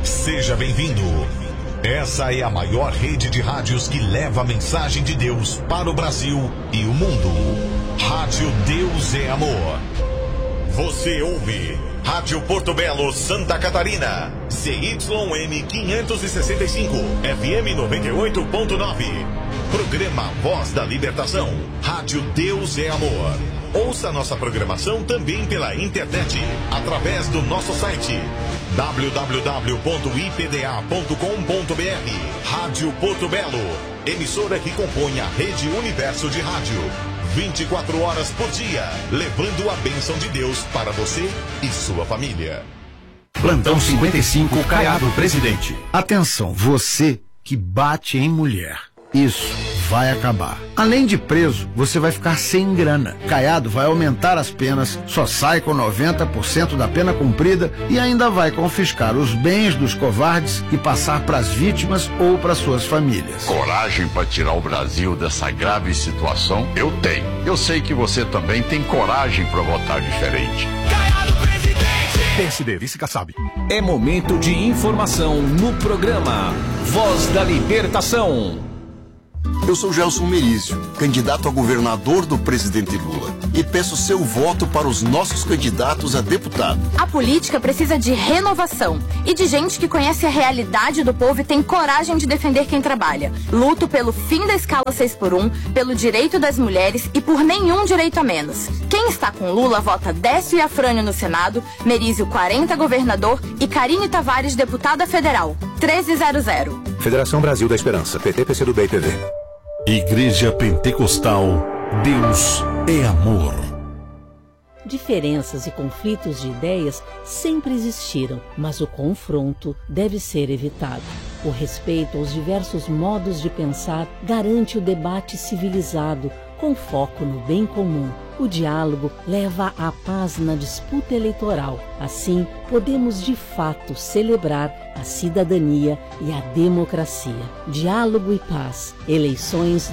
Seja bem-vindo. Essa é a maior rede de rádios que leva a mensagem de Deus para o Brasil e o mundo. Rádio Deus é Amor. Você ouve Rádio Porto Belo, Santa Catarina. CYM 565, FM 98.9. Programa Voz da Libertação. Rádio Deus é Amor. Ouça nossa programação também pela internet, através do nosso site www.ipda.com.br. Rádio Porto Belo, emissora que compõe a Rede Universo de Rádio. 24 horas por dia, levando a bênção de Deus para você e sua família. Plantão 55, Caiado Presidente. Atenção, você que bate em mulher. Isso vai acabar. Além de preso, você vai ficar sem grana. Caiado vai aumentar as penas, só sai com 90% da pena cumprida e ainda vai confiscar os bens dos covardes e passar para as vítimas ou para suas famílias. Coragem para tirar o Brasil dessa grave situação? Eu tenho. Eu sei que você também tem coragem para votar diferente. Caiado Presidente! PSD, vice-Kassab. É momento de informação no programa Voz da Libertação. Eu sou Gelson Merizio, candidato a governador do presidente Lula, e peço seu voto para os nossos candidatos a deputado. A política precisa de renovação e de gente que conhece a realidade do povo e tem coragem de defender quem trabalha. Luto pelo fim da escala 6x1, pelo direito das mulheres e por nenhum direito a menos. Quem está com Lula vota Décio e Afrânio no Senado, Merizio 40 governador e Karine Tavares deputada federal. 1300. Federação Brasil da Esperança, PT, PCdoB e PV. Igreja Pentecostal, Deus é Amor. Diferenças e conflitos de ideias sempre existiram, mas o confronto deve ser evitado. O respeito aos diversos modos de pensar garante o debate civilizado, com foco no bem comum. O diálogo leva à paz na disputa eleitoral. Assim, podemos de fato celebrar a cidadania e a democracia. Diálogo e paz. Eleições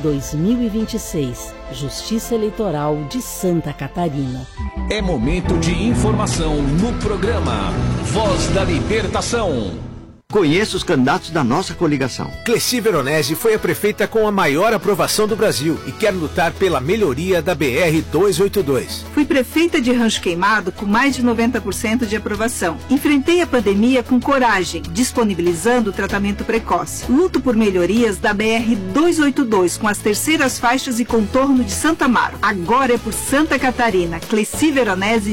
2026. Justiça Eleitoral de Santa Catarina. É momento de informação no programa Voz da Libertação. Conheça os candidatos da nossa coligação. Cleci Veronese foi a prefeita com a maior aprovação do Brasil e quer lutar pela melhoria da BR-282. Fui prefeita de Rancho Queimado com mais de 90% de aprovação. Enfrentei a pandemia com coragem, disponibilizando o tratamento precoce. Luto por melhorias da BR-282 com as terceiras faixas e contorno de Santa Amaro. Agora é por Santa Catarina. Cleci Veronese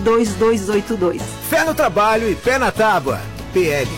22282. Fé no trabalho e pé na tábua. PL.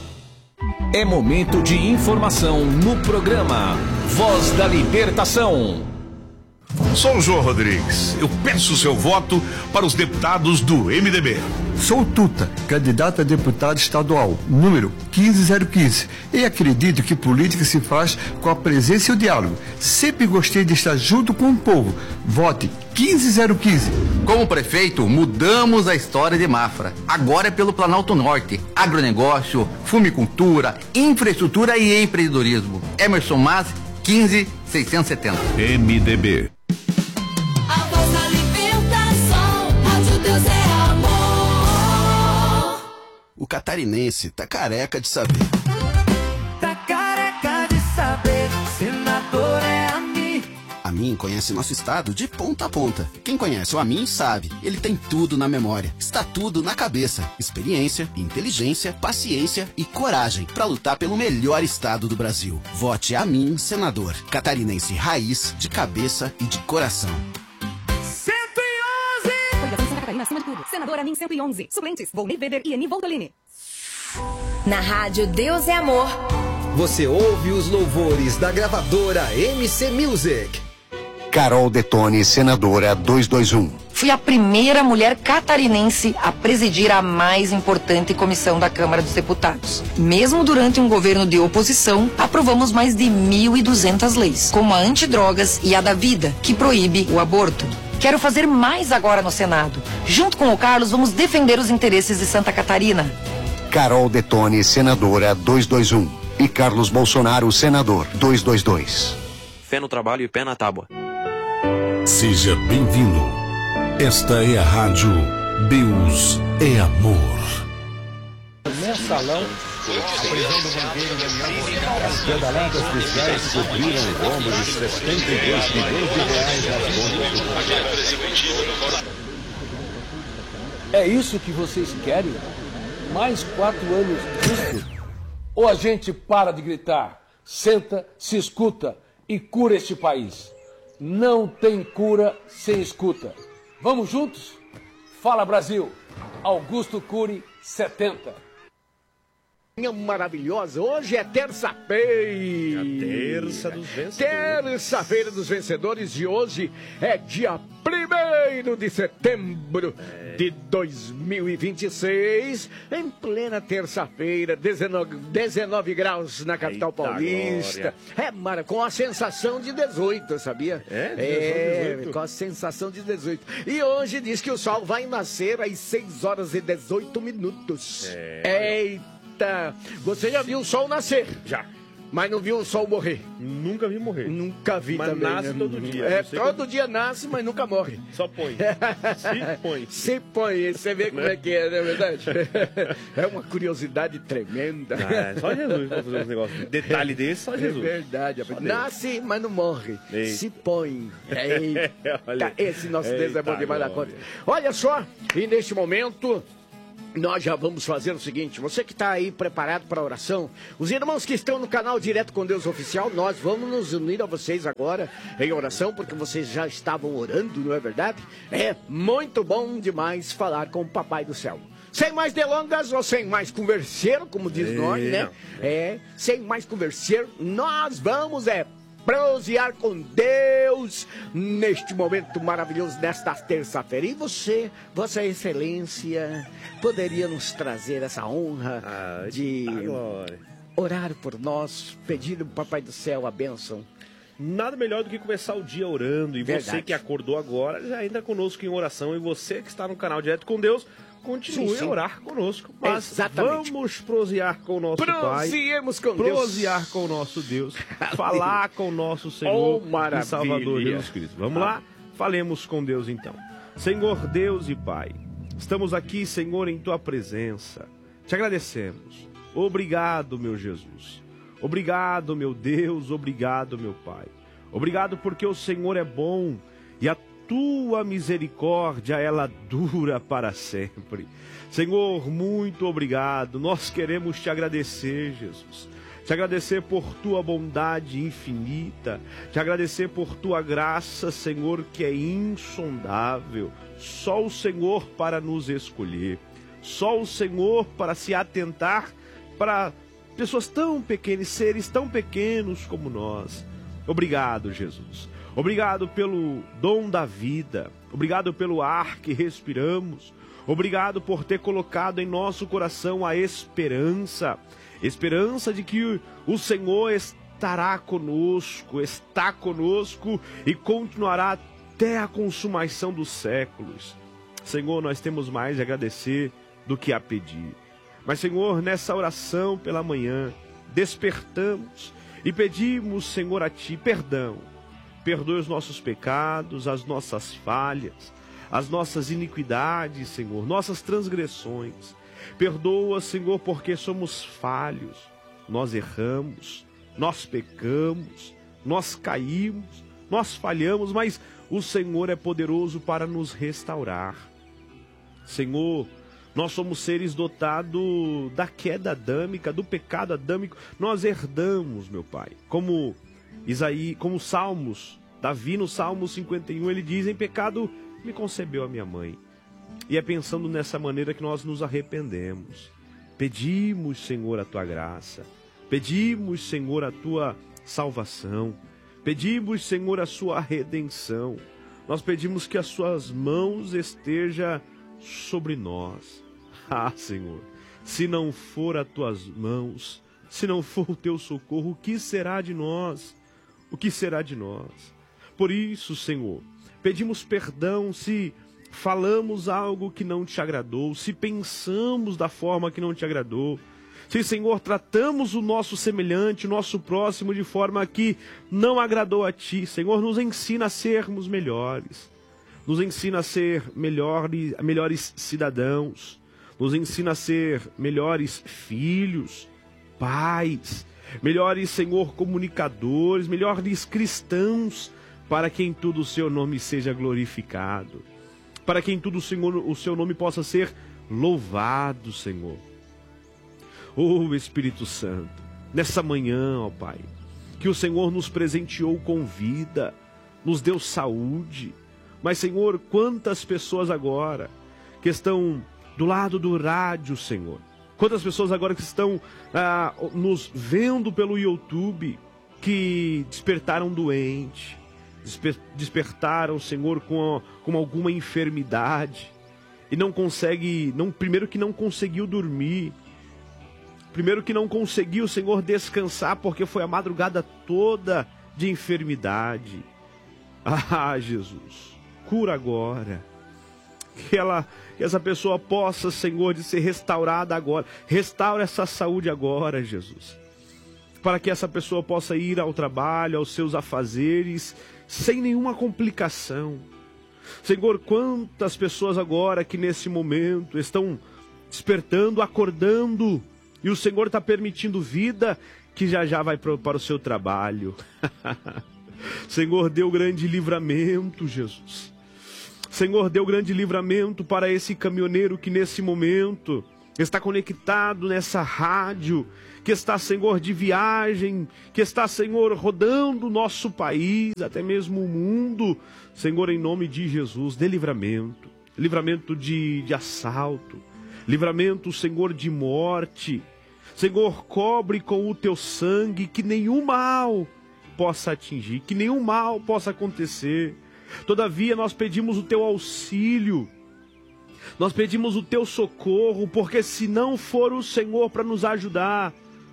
É momento de informação no programa Voz da Libertação. Sou o João Rodrigues. Eu peço seu voto para os deputados do MDB. Sou Tuta, candidato a deputado estadual, número 15015. E acredito que política se faz com a presença e o diálogo. Sempre gostei de estar junto com o povo. Vote 15015. Como prefeito, mudamos a história de Mafra. Agora é pelo Planalto Norte. Agronegócio, fumicultura, infraestrutura e empreendedorismo. Emerson Mas, 15670. MDB. A voz da libertação, Rádio Deus é Amor. O catarinense tá careca de saber. Tá careca de saber, senador é a mim. A Amin conhece nosso estado de ponta a ponta. Quem conhece o Amin sabe, ele tem tudo na memória. Está tudo na cabeça. Experiência, inteligência, paciência e coragem para lutar pelo melhor estado do Brasil. Vote Amin, senador. Catarinense raiz, de cabeça e de coração. 111! Coligação Santa Catarina acima de tudo. Senador Amin 111. Suplentes, Volney Weber e Eni Voltolini. Na rádio Deus é Amor. Você ouve os louvores da gravadora MC Music. Carol Detone, senadora 221. Fui a primeira mulher catarinense a presidir a mais importante comissão da Câmara dos Deputados. Mesmo durante um governo de oposição, aprovamos mais de 1.200 leis, como a antidrogas e a da vida, que proíbe o aborto. Quero fazer mais agora no Senado. Junto com o Carlos, vamos defender os interesses de Santa Catarina. Carol Detone, senadora 221. E Carlos Bolsonaro, senador 222. Fé no trabalho e pé na tábua. Seja bem-vindo. Esta é a rádio Deus é Amor. Mensalão As pedaladas fiscais cobriram o rombo de 72 milhões de reais nas contas do... É isso que vocês querem? Mais 4 anos disso? Ou a gente para de gritar, senta, se escuta e cura este país? Não tem cura sem escuta. Vamos juntos? Fala, Brasil! Augusto Cury, 70. Maravilhosa, hoje é terça-feira. A terça dos vencedores. Terça-feira dos vencedores de hoje é dia 1º de setembro de 2026, em plena terça-feira, 19 graus na capital paulista. Glória. Com a sensação de 18, sabia? 18. Com a sensação de 18. E hoje diz que o sol vai nascer às 6 horas e 18 minutos. Eita! Você já viu o sol nascer? Já. Mas não viu o sol morrer? Nunca vi morrer. Nunca vi mas também. Mas nasce todo dia. Todo dia nasce, mas nunca morre. Só põe. Se põe. Se põe. Você vê como é que é, não é verdade? É uma curiosidade tremenda. Só Jesus pra fazer uns negócios. Detalhe desse, só Jesus. É verdade. Só nasce, mas não morre. Eita. Se põe. Eita, esse nosso Deus é bom demais da conta. Olha só, e neste momento... nós já vamos fazer o seguinte, você que está aí preparado para a oração, os irmãos que estão no canal Direto com Deus Oficial, nós vamos nos unir a vocês agora em oração, porque vocês já estavam orando, não é verdade? É muito bom demais falar com o Papai do Céu. Sem mais delongas, ou sem mais converseiro, como diz nós, né? Sem mais converseiro, nós vamos prosear com Deus neste momento maravilhoso desta terça-feira. E você, Vossa Excelência, poderia nos trazer essa honra de orar por nós, pedir ao Papai do Céu a bênção? Nada melhor do que começar o dia orando. E você que acordou agora, já entra conosco em oração. E você que está no canal Direto com Deus, continue a orar conosco, mas vamos prosear com o nosso Pai, prosear com o nosso Deus, falar com o nosso Senhor e Salvador Jesus Cristo. Vamos lá? Falemos com Deus então. Senhor Deus e Pai, estamos aqui, Senhor, em Tua presença. Te agradecemos. Obrigado, meu Jesus. Obrigado, meu Deus. Obrigado, meu Pai. Obrigado porque o Senhor é bom e a Tua misericórdia, ela dura para sempre. Senhor, muito obrigado. Nós queremos Te agradecer, Jesus. Te agradecer por Tua bondade infinita. Te agradecer por Tua graça, Senhor, que é insondável. Só o Senhor para nos escolher. Só o Senhor para se atentar para pessoas tão pequenas, seres tão pequenos como nós. Obrigado, Jesus. Obrigado pelo dom da vida, obrigado pelo ar que respiramos, obrigado por ter colocado em nosso coração a esperança de que o Senhor estará conosco, está conosco e continuará até a consumação dos séculos. Senhor, nós temos mais a agradecer do que a pedir. Mas, Senhor, nessa oração pela manhã, despertamos e pedimos, Senhor, a Ti perdão. Perdoe os nossos pecados, as nossas falhas, as nossas iniquidades, Senhor, nossas transgressões. Perdoa, Senhor, porque somos falhos, nós erramos, nós pecamos, nós caímos, nós falhamos, mas o Senhor é poderoso para nos restaurar. Senhor, nós somos seres dotados da queda adâmica, do pecado adâmico, nós herdamos, meu Pai, como Salmos, Davi no Salmo 51, ele diz, em pecado me concebeu a minha mãe. E é pensando nessa maneira que nós nos arrependemos. Pedimos, Senhor, a Tua graça. Pedimos, Senhor, a Tua salvação. Pedimos, Senhor, a Sua redenção. Nós pedimos que as Suas mãos estejam sobre nós. Ah, Senhor, se não for as Tuas mãos, se não for o Teu socorro, o que será de nós? O que será de nós? Por isso, Senhor, pedimos perdão se falamos algo que não Te agradou, se pensamos da forma que não Te agradou, se, Senhor, tratamos o nosso semelhante, o nosso próximo de forma que não agradou a Ti. Senhor, nos ensina a sermos melhores, nos ensina a ser melhores cidadãos, nos ensina a ser melhores filhos, pais, melhores, Senhor, comunicadores, melhores cristãos, para que em tudo o seu nome seja glorificado, para que em tudo, Senhor, o seu nome possa ser louvado, Senhor. Oh, Espírito Santo, nessa manhã, ó Pai, que o Senhor nos presenteou com vida, nos deu saúde, mas, Senhor, quantas pessoas agora que estão do lado do rádio, Senhor, quantas pessoas agora que estão nos vendo pelo YouTube, que despertaram doente, despertaram, Senhor, com alguma enfermidade, e não consegue, primeiro que não conseguiu dormir, primeiro que não conseguiu, Senhor, descansar, porque foi a madrugada toda de enfermidade. Ah, Jesus, cura agora. Que essa pessoa possa, Senhor, de ser restaurada agora. Restaura essa saúde agora, Jesus. Para que essa pessoa possa ir ao trabalho, aos seus afazeres, sem nenhuma complicação. Senhor, quantas pessoas agora que nesse momento estão despertando, acordando, e o Senhor está permitindo vida, que já vai para o seu trabalho. Senhor, deu grande livramento, Jesus. Senhor, deu grande livramento para esse caminhoneiro que nesse momento está conectado nessa rádio, que está, Senhor, de viagem, que está, Senhor, rodando o nosso país, até mesmo o mundo. Senhor, em nome de Jesus, dê livramento. Livramento de assalto. Livramento, Senhor, de morte. Senhor, cobre com o teu sangue, que nenhum mal possa atingir, que nenhum mal possa acontecer. Todavia nós pedimos o teu auxílio, nós pedimos o teu socorro, porque se não for o Senhor para nos ajudar,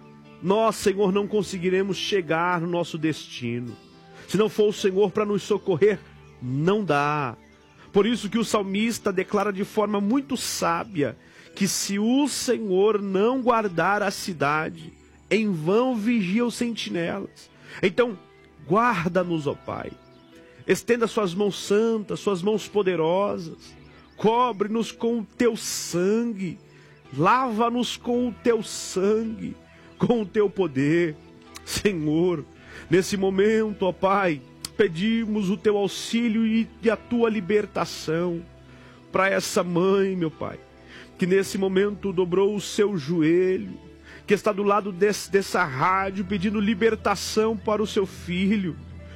nós, Senhor, não conseguiremos chegar no nosso destino. Se não for o Senhor para nos socorrer, não dá. Por isso que o salmista declara de forma muito sábia, que se o Senhor não guardar a cidade, em vão vigia os sentinelas. Então, guarda-nos, ó Pai. Estenda suas mãos santas, suas mãos poderosas. Cobre-nos com o teu sangue. Lava-nos com o teu sangue, com o teu poder. Senhor, nesse momento, ó Pai, pedimos o teu auxílio e a tua libertação para essa mãe, meu Pai, que nesse momento dobrou o seu joelho, que está do lado dessa rádio pedindo libertação para o seu filho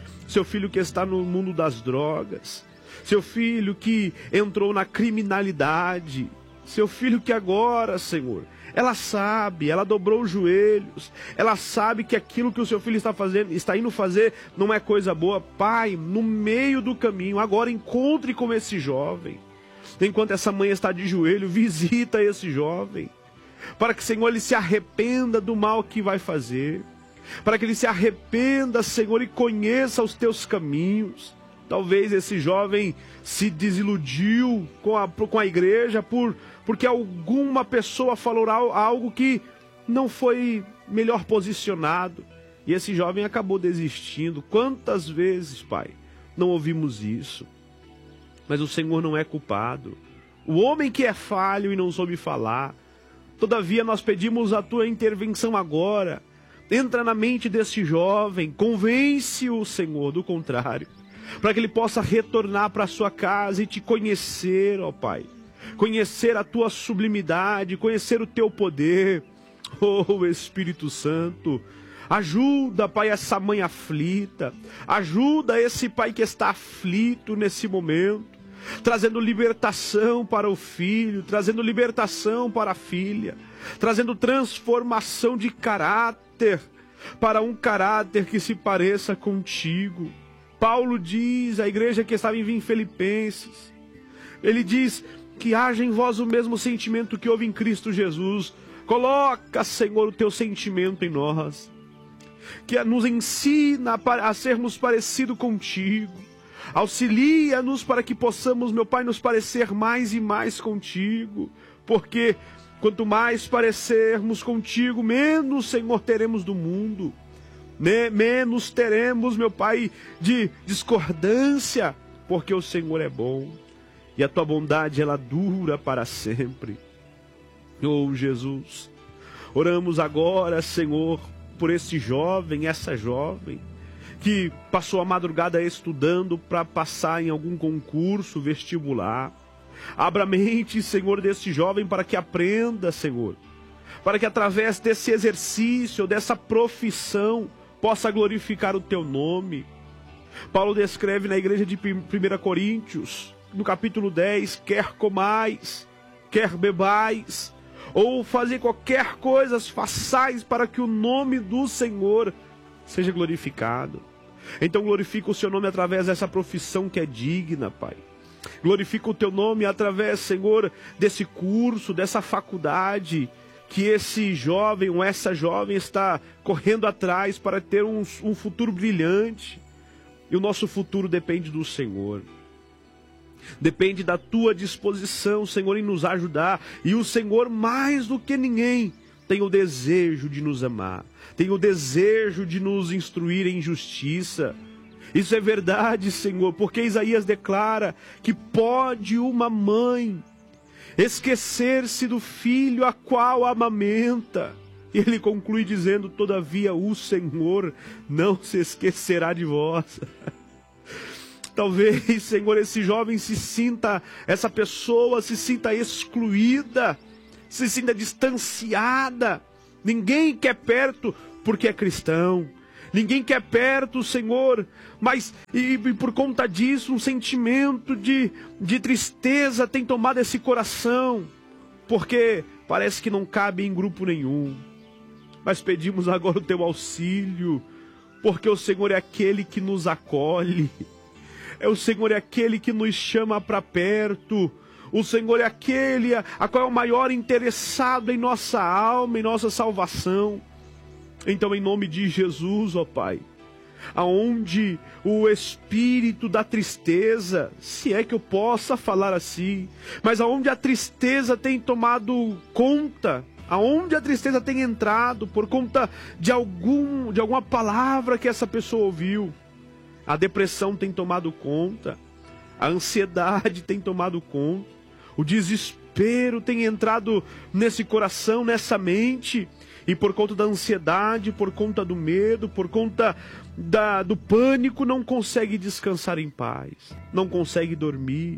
que está no mundo das drogas, seu filho que entrou na criminalidade, seu filho que agora, Senhor, ela sabe, ela dobrou os joelhos, ela sabe que aquilo que o seu filho está indo fazer não é coisa boa. Pai, no meio do caminho, agora encontre com esse jovem. Enquanto essa mãe está de joelho, visita esse jovem, para que, Senhor, ele se arrependa do mal que vai fazer, para que ele se arrependa, Senhor, e conheça os teus caminhos. Talvez esse jovem se desiludiu com a igreja porque alguma pessoa falou algo que não foi melhor posicionado, e esse jovem acabou desistindo. Quantas vezes, Pai, não ouvimos isso? Mas o Senhor não é culpado. O homem que é falho e não soube falar. Todavia nós pedimos a tua intervenção agora. Entra na mente desse jovem, convence-o, Senhor, do contrário, para que ele possa retornar para a sua casa e te conhecer, ó Pai. Conhecer a tua sublimidade, conhecer o teu poder. Oh, Espírito Santo, ajuda, Pai, essa mãe aflita. Ajuda esse pai que está aflito nesse momento, trazendo libertação para o filho, trazendo libertação para a filha, trazendo transformação de caráter, para um caráter que se pareça contigo. Paulo diz à igreja que estava em Filipenses, ele diz que haja em vós o mesmo sentimento que houve em Cristo Jesus. Coloca, Senhor, o teu sentimento em nós, que nos ensina a sermos parecidos contigo. Auxilia-nos para que possamos, meu Pai, nos parecer mais e mais contigo, porque quanto mais parecermos contigo, menos, Senhor, teremos do mundo, menos teremos, meu Pai, de discordância, porque o Senhor é bom e a tua bondade ela dura para sempre. Oh, Jesus, Oramos agora, Senhor, por esse jovem, essa jovem, que passou a madrugada estudando para passar em algum concurso vestibular. Abra a mente, Senhor, desse jovem para que aprenda, Senhor, para que através desse exercício, dessa profissão, possa glorificar o Teu nome. Paulo descreve na igreja de 1 Coríntios, no capítulo 10, quer comais, quer bebais, ou fazer qualquer coisa, façais para que o nome do Senhor seja glorificado. Então glorifica o Seu nome através dessa profissão que é digna, Pai. Glorifica o Teu nome através, Senhor, desse curso, dessa faculdade, que esse jovem ou essa jovem está correndo atrás para ter um futuro brilhante. E o nosso futuro depende do Senhor. Depende da Tua disposição, Senhor, em nos ajudar. E o Senhor, mais do que ninguém, tem o desejo de nos amar. Tem o desejo de nos instruir em justiça. Isso é verdade, Senhor, porque Isaías declara que pode uma mãe esquecer-se do filho a qual amamenta. E ele conclui dizendo, todavia o Senhor não se esquecerá de vós. Talvez, Senhor, esse jovem essa pessoa se sinta excluída, se sinta distanciada. Ninguém quer perto porque é cristão. Ninguém quer perto, Senhor, mas e por conta disso um sentimento de tristeza tem tomado esse coração, porque parece que não cabe em grupo nenhum. Mas pedimos agora o Teu auxílio, porque o Senhor é aquele que nos acolhe, o Senhor é aquele que nos chama para perto, o Senhor é aquele a qual é o maior interessado em nossa alma, em nossa salvação. Então, em nome de Jesus, ó Pai, aonde o espírito da tristeza, se é que eu possa falar assim, mas aonde a tristeza tem tomado conta, aonde a tristeza tem entrado por conta de alguma palavra que essa pessoa ouviu, a depressão tem tomado conta, a ansiedade tem tomado conta, o desespero tem entrado nesse coração, nessa mente. E por conta da ansiedade, por conta do medo, por conta do pânico, não consegue descansar em paz, não consegue dormir.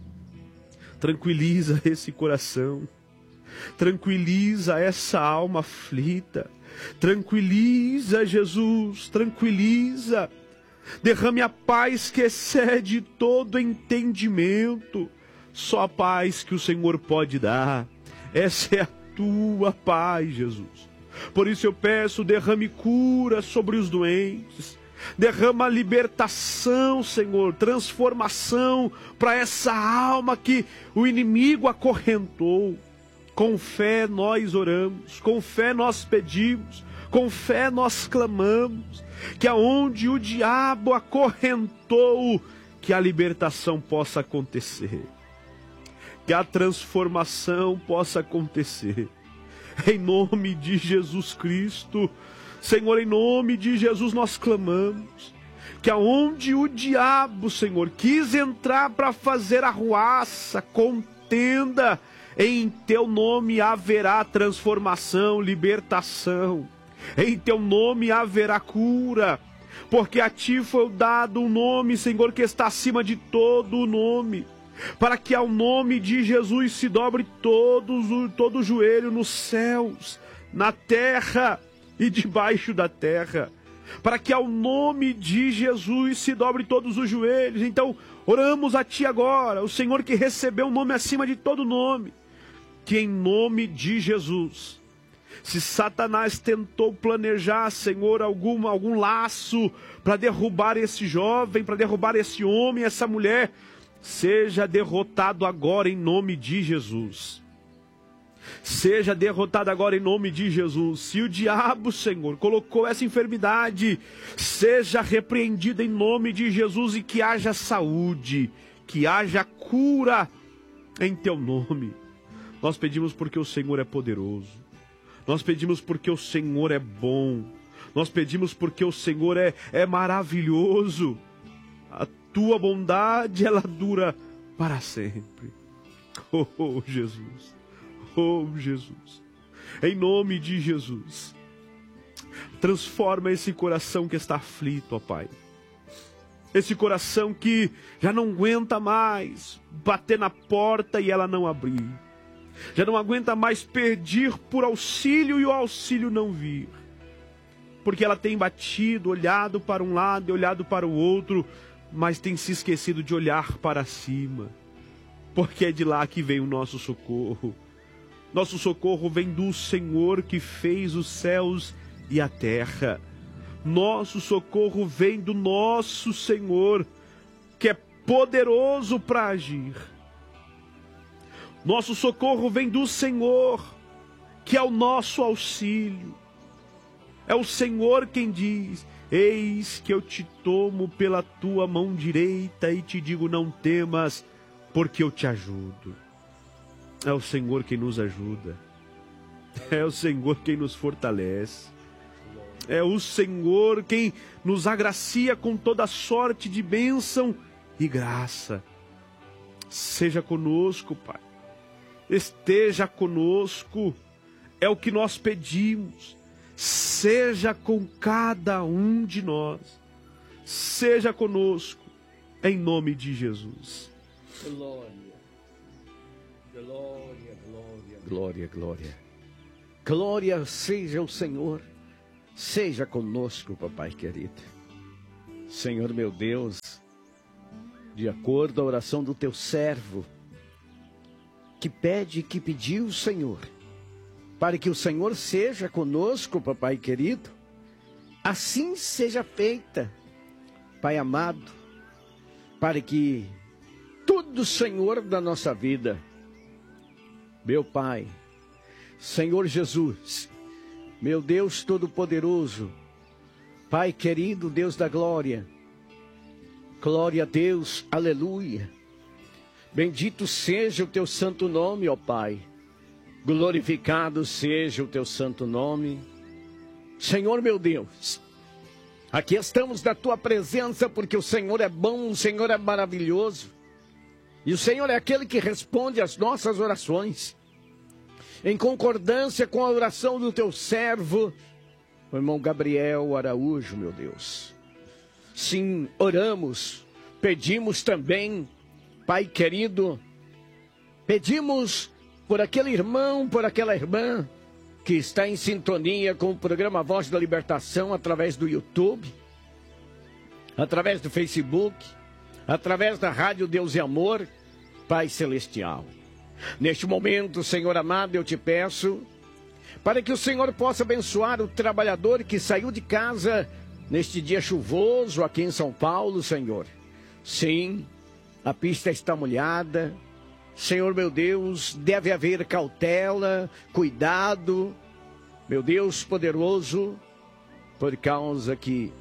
Tranquiliza esse coração, tranquiliza essa alma aflita, tranquiliza, Jesus, tranquiliza. Derrame a paz que excede todo entendimento, só a paz que o Senhor pode dar. Essa é a Tua paz, Jesus. Por isso eu peço, derrame cura sobre os doentes, derrama libertação, Senhor, transformação para essa alma que o inimigo acorrentou. Com fé nós oramos, com fé nós pedimos, com fé nós clamamos, que aonde o diabo acorrentou, que a libertação possa acontecer, que a transformação possa acontecer. Em nome de Jesus Cristo, Senhor, em nome de Jesus nós clamamos, que aonde o diabo, Senhor, quis entrar para fazer arruaça, contenda, em Teu nome haverá transformação, libertação, em Teu nome haverá cura, porque a Ti foi dado um nome, Senhor, que está acima de todo o nome, para que ao nome de Jesus se dobre todo o joelho nos céus, na terra e debaixo da terra, para que ao nome de Jesus se dobre todos os joelhos. Então oramos a Ti agora, o Senhor que recebeu um nome acima de todo nome, que em nome de Jesus, se Satanás tentou planejar, Senhor, algum laço para derrubar esse jovem, para derrubar esse homem, essa mulher, seja derrotado agora em nome de Jesus. Seja derrotado agora em nome de Jesus. Se o diabo, Senhor, colocou essa enfermidade, seja repreendido em nome de Jesus e que haja saúde, que haja cura em Teu nome. Nós pedimos porque o Senhor é poderoso. Nós pedimos porque o Senhor é bom. Nós pedimos porque o Senhor é maravilhoso. A Tua bondade, ela dura para sempre. Oh, Jesus. Oh, Jesus. em nome de Jesus. Transforma esse coração que está aflito, ó Pai. Esse coração que já não aguenta mais bater na porta e ela não abrir. Já não aguenta mais pedir por auxílio e o auxílio não vir. Porque ela tem batido, olhado para um lado e olhado para o outro, mas tem se esquecido de olhar para cima. Porque é de lá que vem o nosso socorro. Nosso socorro vem do Senhor que fez os céus e a terra. Nosso socorro vem do nosso Senhor, que é poderoso para agir. Nosso socorro vem do Senhor, que é o nosso auxílio. É o Senhor quem diz: eis que eu te tomo pela tua mão direita e te digo, não temas, porque eu te ajudo. É o Senhor quem nos ajuda. É o Senhor quem nos fortalece. É o Senhor quem nos agracia com toda sorte de bênção e graça. Seja conosco, Pai. Esteja conosco. É o que nós pedimos. Seja com cada um de nós. Seja conosco, em nome de Jesus. Glória, glória, glória, glória, glória. Glória seja o Senhor. Seja conosco, papai querido. Senhor meu Deus, de acordo à oração do teu servo, que pediu, Senhor, para que o Senhor seja conosco, papai querido, assim seja feita, Pai amado, para que tudo, Senhor, da nossa vida, meu Pai, Senhor Jesus, meu Deus Todo-Poderoso, Pai querido, Deus da glória, glória a Deus, aleluia, bendito seja o teu santo nome, ó Pai, glorificado seja o teu santo nome. Senhor meu Deus, aqui estamos na tua presença porque o Senhor é bom, o Senhor é maravilhoso, e o Senhor é aquele que responde às nossas orações, em concordância com a oração do teu servo, o irmão Gabriel Araújo, meu Deus. Sim, oramos, pedimos também, Pai querido, pedimos por aquele irmão, por aquela irmã que está em sintonia com o programa Voz da Libertação através do YouTube, através do Facebook, através da Rádio Deus e Amor, Pai Celestial. Neste momento, Senhor amado, eu te peço para que o Senhor possa abençoar o trabalhador que saiu de casa neste dia chuvoso aqui em São Paulo, Senhor. Sim, a pista está molhada. Senhor meu Deus, deve haver cautela, cuidado, meu Deus poderoso, por causa que,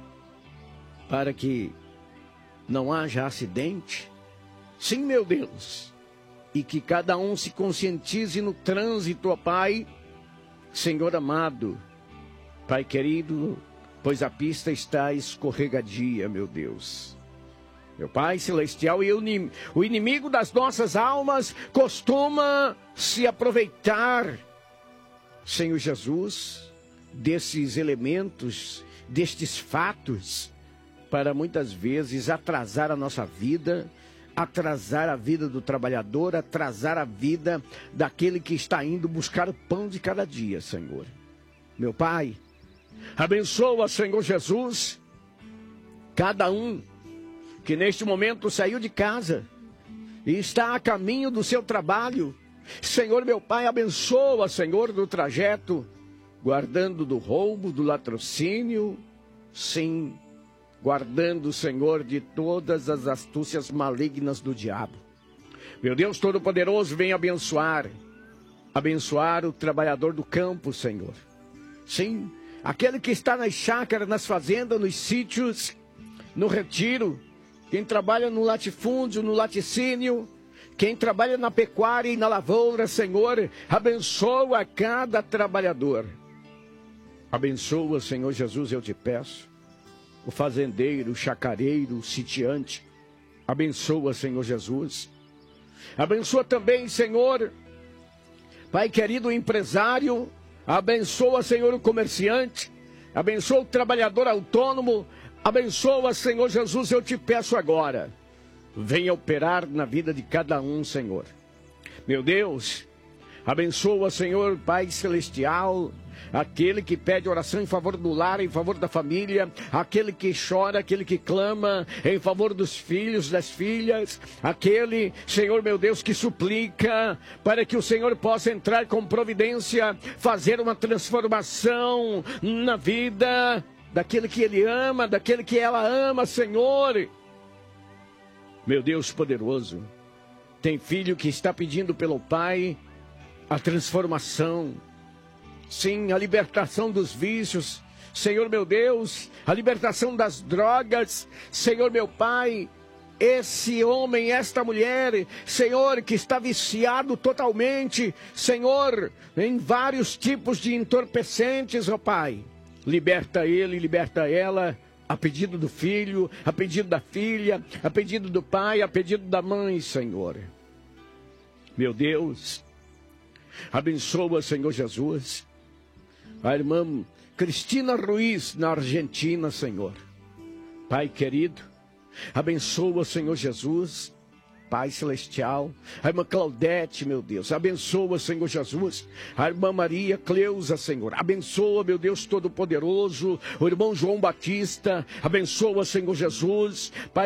para que não haja acidente. Sim, meu Deus, e que cada um se conscientize no trânsito, ó Pai, Senhor amado, Pai querido, pois a pista está escorregadia, meu Deus. Meu Pai Celestial, e o inimigo das nossas almas costuma se aproveitar, Senhor Jesus, desses elementos, destes fatos, para muitas vezes atrasar a nossa vida, atrasar a vida do trabalhador, atrasar a vida daquele que está indo buscar o pão de cada dia, Senhor. Meu Pai, abençoa, Senhor Jesus, cada um que neste momento saiu de casa e está a caminho do seu trabalho. Senhor, meu Pai, abençoa, Senhor, do trajeto, guardando do roubo, do latrocínio, sim, guardando, Senhor, de todas as astúcias malignas do diabo. Meu Deus Todo-Poderoso, vem abençoar o trabalhador do campo, Senhor. Sim, aquele que está nas chácaras, nas fazendas, nos sítios, no retiro, quem trabalha no latifúndio, no laticínio, quem trabalha na pecuária e na lavoura, Senhor, abençoa cada trabalhador. Abençoa, Senhor Jesus, eu te peço, o fazendeiro, o chacareiro, o sitiante. Abençoa, Senhor Jesus. Abençoa também, Senhor, Pai querido, o empresário, abençoa, Senhor, o comerciante, abençoa o trabalhador autônomo, abençoa, Senhor Jesus, eu te peço agora, venha operar na vida de cada um, Senhor. Meu Deus, abençoa, Senhor, Pai Celestial, aquele que pede oração em favor do lar, em favor da família, aquele que chora, aquele que clama em favor dos filhos, das filhas, aquele, Senhor meu Deus, que suplica para que o Senhor possa entrar com providência, fazer uma transformação na vida daquele que ele ama, daquele que ela ama, Senhor. Meu Deus poderoso, tem filho que está pedindo pelo pai a transformação, sim, a libertação dos vícios, Senhor meu Deus, a libertação das drogas, Senhor meu Pai, esse homem, esta mulher, Senhor, que está viciado totalmente, Senhor, em vários tipos de entorpecentes, ó Pai, liberta ele, liberta ela, a pedido do filho, a pedido da filha, a pedido do pai, a pedido da mãe, Senhor. Meu Deus, abençoa, Senhor Jesus, a irmã Cristina Ruiz, na Argentina, Senhor. Pai querido, abençoa, Senhor Jesus, Pai Celestial. A irmã Claudete, meu Deus, abençoa, Senhor Jesus. A irmã Maria Cleusa, Senhor, abençoa, meu Deus Todo-Poderoso. O irmão João Batista, abençoa, Senhor Jesus. Pai